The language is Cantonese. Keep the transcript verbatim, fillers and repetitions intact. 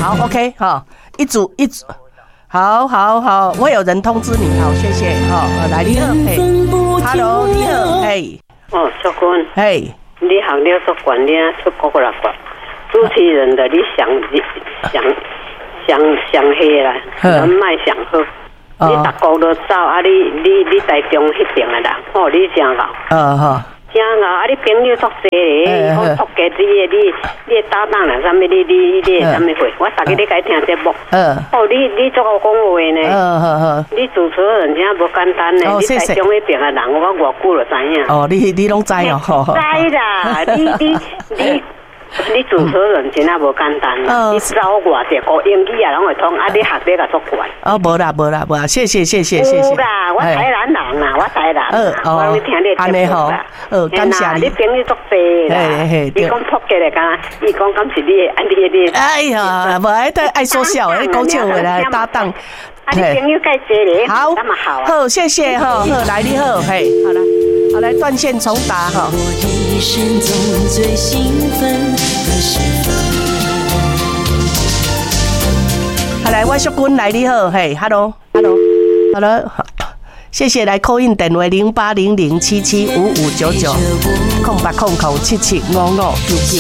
好 ，OK 哈，一组一组，好好好，我有人通知你，好，谢谢哈，来你好，嘿 ，Hello， 你好，嘿， 哦，淑君， 嘿， 你学了做管理出国了吧？主持人的你想想想想黑啦，人脉想好，你逐国都走啊！你你你台中迄边的人，哦，你真好， 呃哈。 真好啊！你朋友足多咧，我托家己的你，你的搭档啦，啥物你你你啥物会？我逐日咧该听节目。嗯。哦，你你足好讲话呢。嗯好好。你主持人真无简单呢。哦，谢谢。你台中迄边的人，我偌久就知影。哦，你你拢知哦。知啦，你你你。你主持人真啊无简单啦，你走外地学英语啊，拢会通，啊你学这个足怪。哦，无啦无啦无啦，谢谢谢谢谢谢。有啦，我台南人啦，我台南。嗯哦，我听你节目啦。呃，感谢你。你朋友足多啦。嘿嘿，你讲扑街来干？伊讲敢是你的，啊你你。哎呀，无爱得爱说笑的，讲笑话来搭档。啊，你朋友介济咧，好，那么好啊。好，谢谢哈，好来你好，嘿，好来，好来断线重打哈。一生中最兴奋的时分。好来，我淑君来你好，嘿 ，hello，hello，hello， 谢谢来 call in 电话零八零零七七五五九九，空八空口七七五五九九。